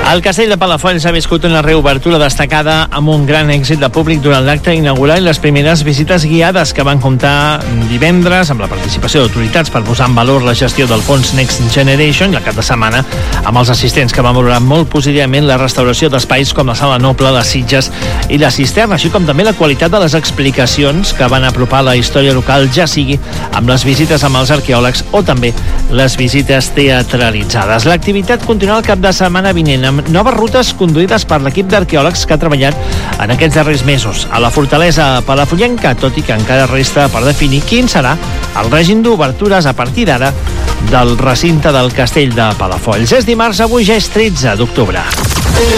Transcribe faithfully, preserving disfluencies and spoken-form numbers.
El Castell de Palafolls ha viscut una reobertura destacada amb un gran èxit de públic durant l'acte inaugural i les primeres visites guiades que van comptar divendres amb la participació d'autoritats per posar en valor la gestió del fons Next Generation, i el cap de setmana amb els assistents que van valorar molt positivament la restauració d'espais com la Sala Noble, les Sitges i la Cisterna, així com també la qualitat de les explicacions que van apropar la història local, ja sigui amb les visites amb els arqueòlegs o també les visites teatralitzades. L'activitat continua el cap de setmana vinent amb noves rutes conduïdes per l'equip d'arqueòlegs que ha treballat en aquests darrers mesos a la fortalesa palafollenca, tot i que encara resta per definir quin serà el règim d'obertures a partir d'ara del recinte del Castell de Palafolls. És dimarts, avui ja és tretze d'octubre.